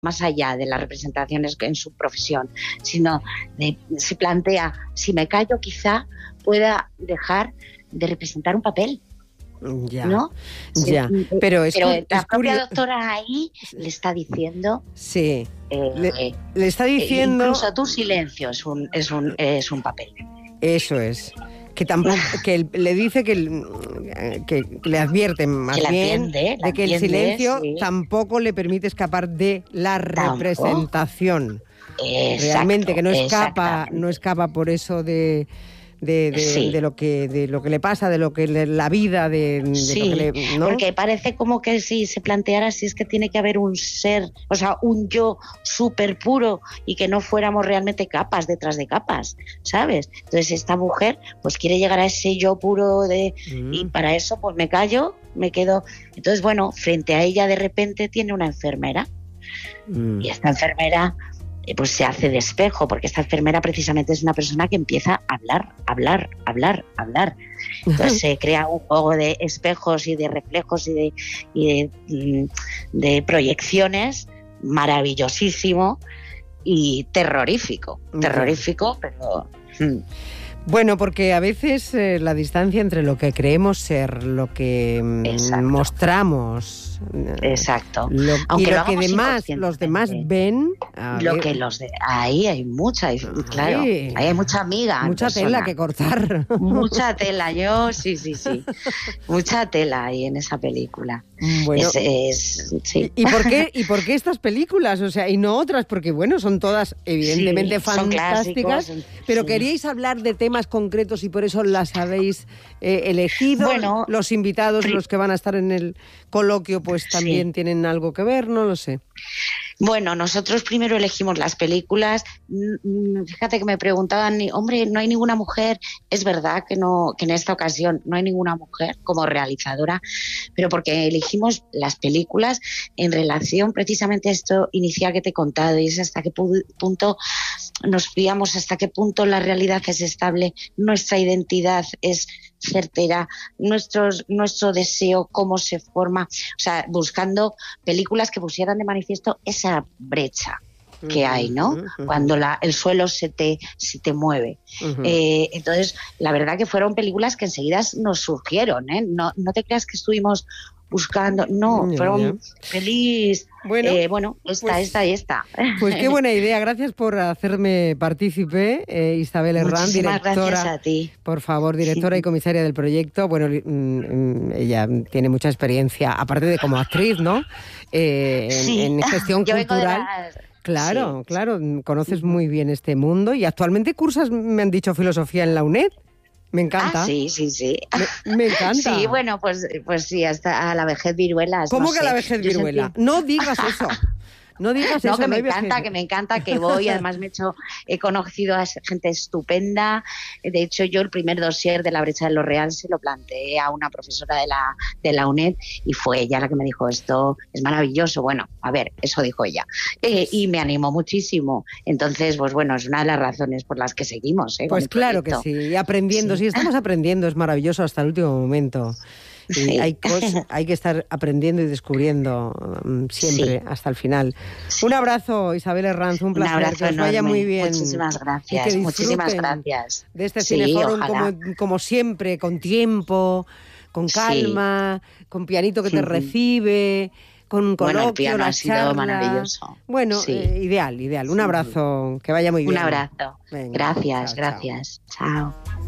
más allá de las representaciones en su profesión, sino se plantea, si me callo quizá pueda dejar de representar un papel. Ya, ¿no? ya. Pero la propia doctora ahí le está diciendo... Sí, le está diciendo... Incluso tu silencio es un papel. Eso es. Que tampoco, que le dice que le advierte más bien de que el silencio tampoco le permite escapar de la representación. Exacto, realmente, que no escapa por eso de lo que le pasa, de lo que la vida, sí, lo que le, ¿no? Porque parece como que si se planteara si es que tiene que haber un ser, o sea, un yo súper puro y que no fuéramos realmente capas detrás de capas, ¿sabes? Entonces esta mujer pues quiere llegar a ese yo puro y para eso pues me callo, me quedo. Entonces bueno, frente a ella de repente tiene una enfermera y esta enfermera pues se hace de espejo, porque esta enfermera precisamente es una persona que empieza a hablar. Entonces se crea un juego de espejos y de reflejos y de proyecciones maravillosísimo y terrorífico, pero... Bueno, porque a veces la distancia entre lo que creemos ser, lo que mostramos... Exacto. Y lo que los demás ven... ahí hay mucha, claro, ahí hay mucha amiga. Mucha tela que cortar. Mucha tela, sí. Mucha tela ahí en esa película. Bueno, sí. ¿Y por qué estas películas? O sea, y no otras, porque bueno, son todas evidentemente fantásticas, pero queríais hablar de temas concretos y por eso las habéis elegido. Bueno, los invitados, los que van a estar en el coloquio, pues también tienen algo que ver, no lo sé. Bueno, nosotros primero elegimos las películas. Fíjate que me preguntaban, hombre, no hay ninguna mujer. Es verdad que en esta ocasión no hay ninguna mujer como realizadora, pero porque elegimos las películas en relación precisamente a esto inicial que te he contado, y es hasta qué punto nos fiamos, hasta qué punto la realidad es estable, nuestra identidad es certera, nuestro deseo, cómo se forma, o sea, buscando películas que pusieran de manifiesto esa brecha que hay, ¿no? Cuando el suelo se te mueve. Entonces, la verdad que fueron películas que enseguida nos surgieron, ¿eh? No te creas que estuvimos buscando, fueron feliz. Bueno, esta. Pues qué buena idea, gracias por hacerme partícipe, Isabel Herrán, directora. Gracias a ti. Por favor, directora y comisaria del proyecto. Bueno, ella tiene mucha experiencia, aparte de como actriz, ¿no? En gestión cultural. Claro, conoces muy bien este mundo y actualmente cursas, me han dicho, filosofía en la UNED. Me encanta. Sí. Me encanta. Sí, bueno, pues sí, hasta a la vejez viruela. ¿Cómo que a la vejez viruela? No digas eso. No digas eso. Que me encanta, que voy. Además he conocido a gente estupenda. De hecho, yo el primer dossier de La brecha de lo real se lo planteé a una profesora de la UNED y fue ella la que me dijo, esto es maravilloso. Bueno, a ver, eso dijo ella. Y me animó muchísimo. Entonces, pues bueno, es una de las razones por las que seguimos. Pues claro que sí, y aprendiendo. Sí, estamos aprendiendo, es maravilloso hasta el último momento. Y hay que estar aprendiendo y descubriendo siempre, hasta el final. Un abrazo, Isabel Herranz, un placer. Un abrazo que os vaya muy bien. Muchísimas gracias. Muchísimas gracias. De este Cineforum como siempre, con tiempo, con calma, con pianito que te recibe, con un coloquio, el piano ha sido maravilloso. Bueno, ideal. Un abrazo, que vaya muy bien. Un abrazo. Venga, gracias. Chao.